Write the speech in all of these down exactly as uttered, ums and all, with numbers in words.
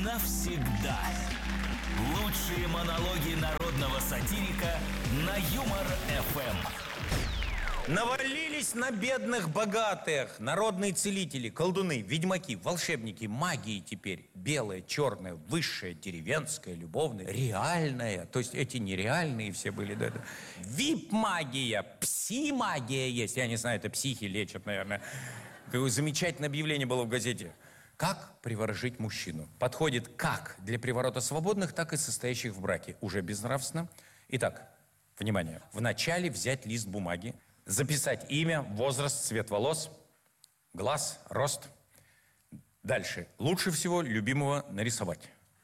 навсегда. Лучшие монологи народного сатирика на Юмор-эф эм. Навалились на бедных богатых народные целители, колдуны, ведьмаки, волшебники, магии теперь. Белая, черная, высшая, деревенская, любовная, реальная. То есть эти нереальные все были. Да, да. Вип-магия, пси-магия есть. Я не знаю, это психи лечат, наверное. Какое замечательное объявление было в газете. Как приворожить мужчину? Подходит как для приворота свободных, так и состоящих в браке. Уже безнравственно. Итак, внимание. Вначале взять лист бумаги, записать имя, возраст, цвет волос, глаз, рост. Дальше. Лучше всего любимого нарисовать.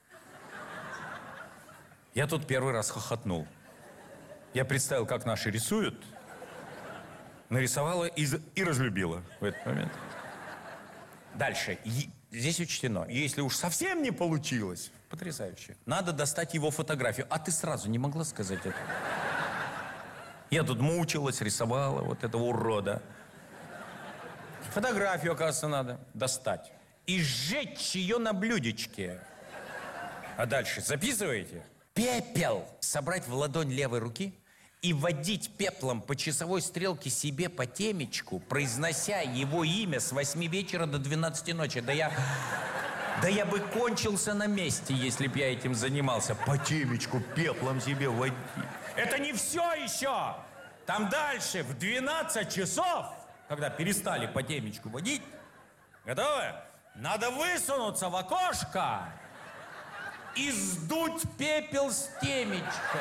Я тут первый раз хохотнул. Я представил, как наши рисуют. Нарисовала и, и разлюбила в этот момент. Дальше. Е- здесь учтено. Если уж совсем не получилось, потрясающе, надо достать его фотографию. А ты сразу не могла сказать это? Я тут мучилась, рисовала вот этого урода. Фотографию, оказывается, надо достать. И сжечь ее на блюдечке. А дальше записываете? Пепел собрать в ладонь левой руки и водить пеплом по часовой стрелке себе по темечку, произнося его имя с восьми вечера до двенадцати ночи. Да я... Да я бы кончился на месте, если б я этим занимался. По темечку пеплом себе водить. Это не все еще! Там дальше, в двенадцать часов, когда перестали по темечку водить, готовы? Надо высунуться в окошко и сдуть пепел с темечка.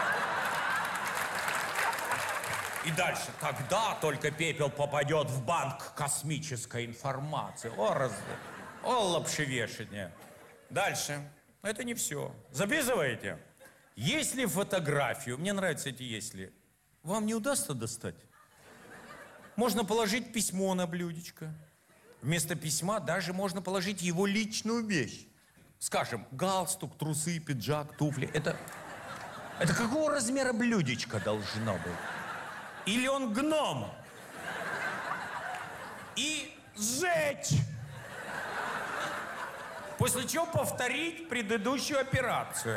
И дальше, когда только пепел попадет в банк космической информации. О, раз... О, лапшевешение. Дальше. Но это не все. Записываете? Если фотографию, мне нравятся эти «если», вам не удастся достать, можно положить письмо на блюдечко. Вместо письма даже можно положить его личную вещь. Скажем, галстук, трусы, пиджак, туфли. Это, это какого размера блюдечко должно быть? Или он гном? И сжечь. После чего повторить предыдущую операцию.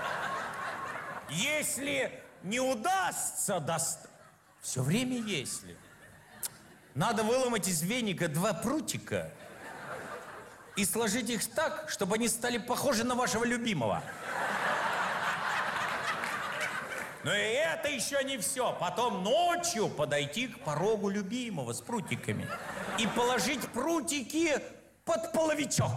Если не удастся достать... Все время если. Надо выломать из веника два прутика и сложить их так, чтобы они стали похожи на вашего любимого. Но и это еще не все. Потом ночью подойти к порогу любимого с прутиками и положить прутики под половичок.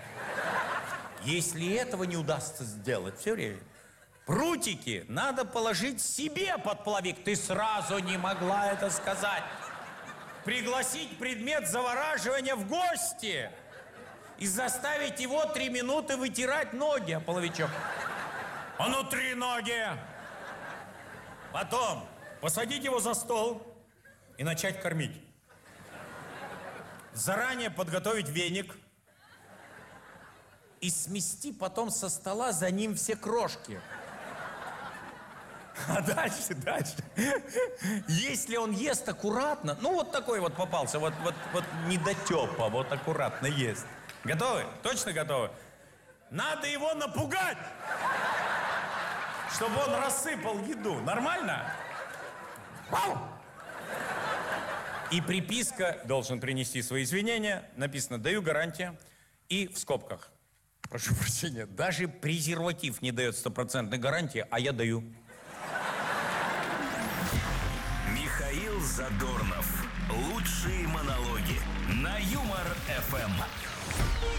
Если этого не удастся сделать, все время... Прутики надо положить себе под половик. Ты сразу не могла это сказать. Пригласить предмет завораживания в гости и заставить его три минуты вытирать ноги о половичок. А ну, три ноги! Потом посадить его за стол и начать кормить. Заранее подготовить веник и смести потом со стола за ним все крошки. А дальше, дальше. Если он ест аккуратно, ну вот такой вот попался, вот, вот, вот недотепа, вот аккуратно ест. Готовы? Точно готовы? Надо его напугать, чтобы он рассыпал еду. Нормально? И приписка, должен принести свои извинения, написано «даю гарантия» и в скобках. Прошу прощения, даже презерватив не дает стопроцентной гарантии, а я даю. Михаил Задорнов. Лучшие монологи на Юмор-эф эм.